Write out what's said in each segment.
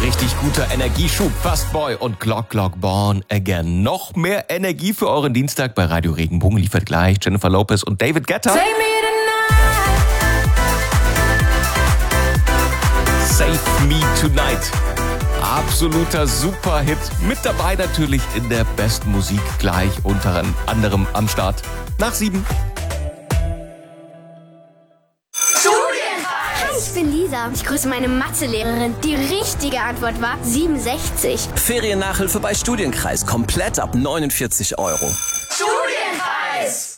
Richtig guter Energieschub. Fast Boy und Glock Glock Born Again. Noch mehr Energie für euren Dienstag bei Radio Regenbogen liefert gleich Jennifer Lopez und David Guetta. Save Me Tonight. Absoluter Superhit. Mit dabei natürlich in der besten Musik gleich unter anderem am Start. Nach 7. Ich bin Lisa. Ich grüße meine Mathelehrerin. Die richtige Antwort war 67. Feriennachhilfe bei Studienkreis. Komplett ab 49 €. Studienkreis!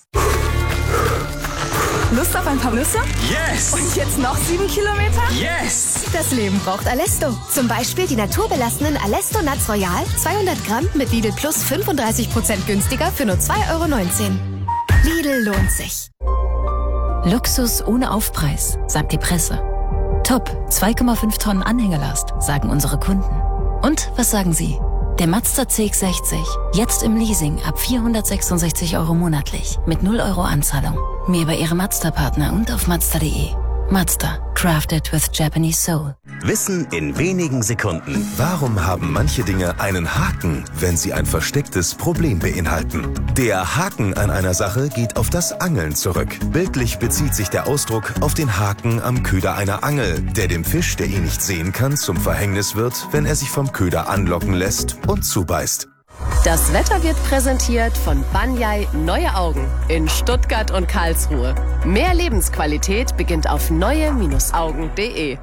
Lust auf ein paar Nüsse? Yes! Und jetzt noch 7 Kilometer? Yes! Das Leben braucht Alesto. Zum Beispiel die naturbelassenen Alesto Nuts Royal, 200 Gramm mit Lidl Plus 35% günstiger für nur 2,19 €. Lidl lohnt sich. Luxus ohne Aufpreis, sagt die Presse. Top, 2,5 Tonnen Anhängerlast, sagen unsere Kunden. Und was sagen Sie? Der Mazda CX-60, jetzt im Leasing ab 466 € monatlich, mit 0 € Anzahlung. Mehr bei Ihrem Mazda-Partner und auf Mazda.de. Mazda, crafted with Japanese soul. Wissen in wenigen Sekunden. Warum haben manche Dinge einen Haken, wenn sie ein verstecktes Problem beinhalten? Der Haken an einer Sache geht auf das Angeln zurück. Bildlich bezieht sich der Ausdruck auf den Haken am Köder einer Angel, der dem Fisch, der ihn nicht sehen kann, zum Verhängnis wird, wenn er sich vom Köder anlocken lässt und zubeißt. Das Wetter wird präsentiert von Banyai Neue Augen in Stuttgart und Karlsruhe. Mehr Lebensqualität beginnt auf neue-augen.de.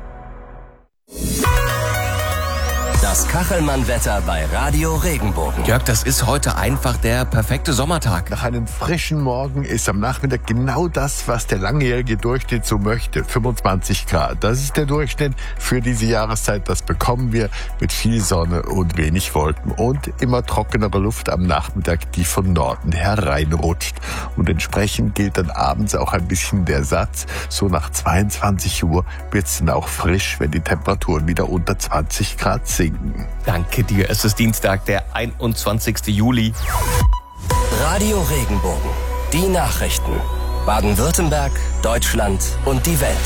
Das Kachelmann-Wetter bei Radio Regenbogen. Jörg, das ist heute einfach der perfekte Sommertag. Nach einem frischen Morgen ist am Nachmittag genau das, was der langjährige Durchschnitt so möchte. 25 Grad. Das ist der Durchschnitt für diese Jahreszeit. Das bekommen wir mit viel Sonne und wenig Wolken und immer trockenere Luft am Nachmittag, die von Norden hereinrutscht. Und entsprechend gilt dann abends auch ein bisschen der Satz, so nach 22 Uhr wird es dann auch frisch, wenn die Temperaturen wieder unter 20 Grad sinken. Danke dir. Es ist Dienstag, der 21. Juli. Radio Regenbogen. Die Nachrichten. Baden-Württemberg, Deutschland und die Welt.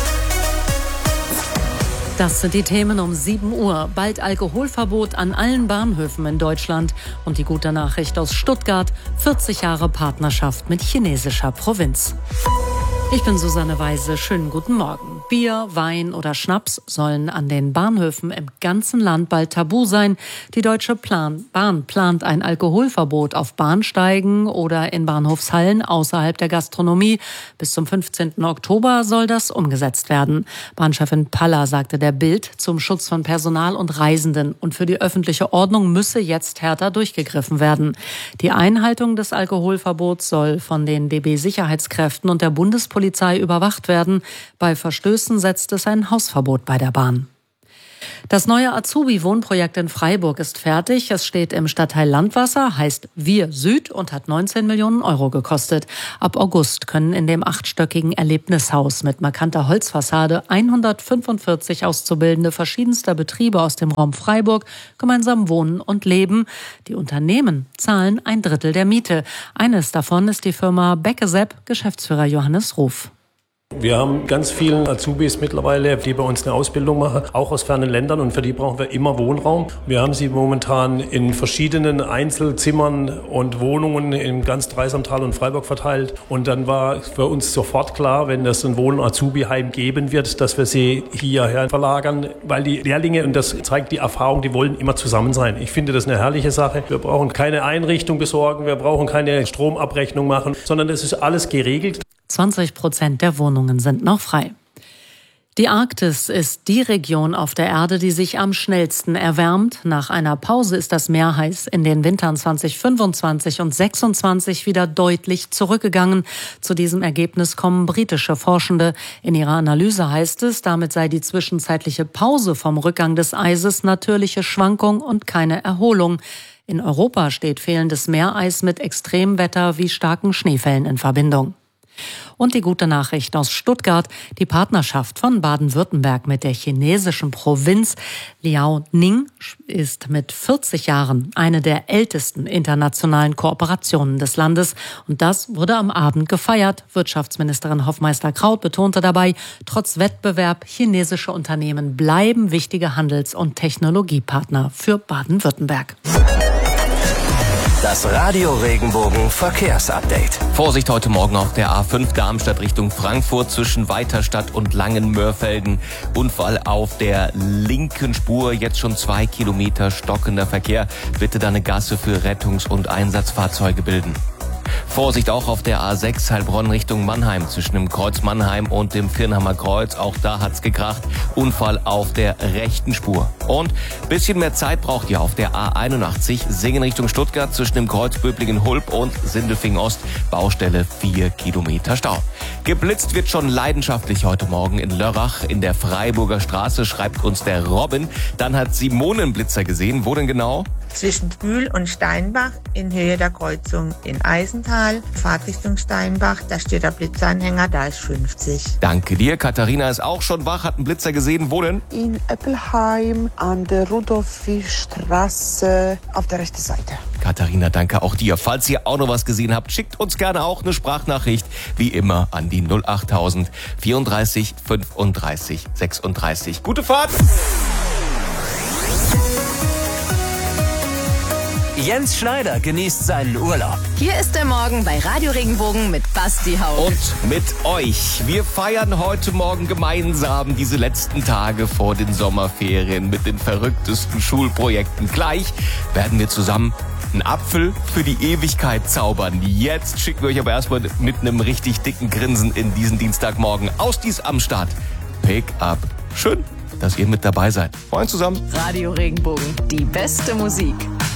Das sind die Themen um 7 Uhr. Bald Alkoholverbot an allen Bahnhöfen in Deutschland. Und die gute Nachricht aus Stuttgart. 40 Jahre Partnerschaft mit chinesischer Provinz. Ich bin Susanne Weise. Schönen guten Morgen. Bier, Wein oder Schnaps sollen an den Bahnhöfen im ganzen Land bald tabu sein. Die Deutsche Bahn plant ein Alkoholverbot auf Bahnsteigen oder in Bahnhofshallen außerhalb der Gastronomie. Bis zum 15. Oktober soll das umgesetzt werden. Bahnchefin Paller sagte der Bild zum Schutz von Personal und Reisenden. Und für die öffentliche Ordnung müsse jetzt härter durchgegriffen werden. Die Einhaltung des Alkoholverbots soll von den DB-Sicherheitskräften und der Bundespolizei überwacht werden. Bei Verstößen setzt es ein Hausverbot bei der Bahn. Das neue Azubi-Wohnprojekt in Freiburg ist fertig. Es steht im Stadtteil Landwasser, heißt Wir Süd und hat 19 Millionen € gekostet. Ab August können in dem 8-stöckigen Erlebnishaus mit markanter Holzfassade 145 Auszubildende verschiedenster Betriebe aus dem Raum Freiburg gemeinsam wohnen und leben. Die Unternehmen zahlen 1/3 der Miete. Eines davon ist die Firma Beckesepp, Geschäftsführer Johannes Ruf. Wir haben ganz viele Azubis mittlerweile, die bei uns eine Ausbildung machen, auch aus fernen Ländern, und für die brauchen wir immer Wohnraum. Wir haben sie momentan in verschiedenen Einzelzimmern und Wohnungen in ganz Dreisamtal und Freiburg verteilt. Und dann war für uns sofort klar, wenn es ein Wohn-Azubi-Heim geben wird, dass wir sie hierher verlagern, weil die Lehrlinge, und das zeigt die Erfahrung, die wollen immer zusammen sein. Ich finde das eine herrliche Sache. Wir brauchen keine Einrichtung besorgen, wir brauchen keine Stromabrechnung machen, sondern es ist alles geregelt. 20% der Wohnungen sind noch frei. Die Arktis ist die Region auf der Erde, die sich am schnellsten erwärmt. Nach einer Pause ist das Meereis in den Wintern 2025 und 2026 wieder deutlich zurückgegangen. Zu diesem Ergebnis kommen britische Forschende. In ihrer Analyse heißt es, damit sei die zwischenzeitliche Pause vom Rückgang des Eises natürliche Schwankung und keine Erholung. In Europa steht fehlendes Meereis mit Extremwetter wie starken Schneefällen in Verbindung. Und die gute Nachricht aus Stuttgart, die Partnerschaft von Baden-Württemberg mit der chinesischen Provinz Liaoning ist mit 40 Jahren eine der ältesten internationalen Kooperationen des Landes. Und das wurde am Abend gefeiert. Wirtschaftsministerin Hoffmeister-Kraut betonte dabei, trotz Wettbewerb, chinesische Unternehmen bleiben wichtige Handels- und Technologiepartner für Baden-Württemberg. Das Radio Regenbogen Verkehrsupdate. Vorsicht heute Morgen auf der A5 Darmstadt Richtung Frankfurt zwischen Weiterstadt und Langenmörfelden. Unfall auf der linken Spur, jetzt schon 2 Kilometer stockender Verkehr. Bitte da eine Gasse für Rettungs- und Einsatzfahrzeuge bilden. Vorsicht auch auf der A6 Heilbronn Richtung Mannheim zwischen dem Kreuz Mannheim und dem Firnhammer Kreuz. Auch da hat's gekracht. Unfall auf der rechten Spur. Und bisschen mehr Zeit braucht ihr auf der A81 Singen Richtung Stuttgart zwischen dem Kreuz Böblingen-Hulb und Sindelfingen-Ost. Baustelle 4 Kilometer Stau. Geblitzt wird schon leidenschaftlich heute Morgen in Lörrach in der Freiburger Straße, schreibt uns der Robin. Dann hat Simone einen Blitzer gesehen. Wo denn genau? Zwischen Bühl und Steinbach in Höhe der Kreuzung in Eisental, Fahrtrichtung Steinbach, da steht der Blitzeranhänger, da ist 50. Danke dir. Katharina ist auch schon wach, hat einen Blitzer gesehen. Wo denn? In Eppelheim an der Rudolfi-Straße auf der rechten Seite. Katharina, danke auch dir. Falls ihr auch noch was gesehen habt, schickt uns gerne auch eine Sprachnachricht, wie immer, an die 08000 34 35 36. Gute Fahrt! Jens Schneider genießt seinen Urlaub. Hier ist der Morgen bei Radio Regenbogen mit Basti Haupt. Und mit euch. Wir feiern heute Morgen gemeinsam diese letzten Tage vor den Sommerferien mit den verrücktesten Schulprojekten. Gleich werden wir zusammen einen Apfel für die Ewigkeit zaubern. Jetzt schicken wir euch aber erstmal mit einem richtig dicken Grinsen in diesen Dienstagmorgen aus dies am Start. Pick up. Schön, dass ihr mit dabei seid. Moin zusammen. Radio Regenbogen, die beste Musik.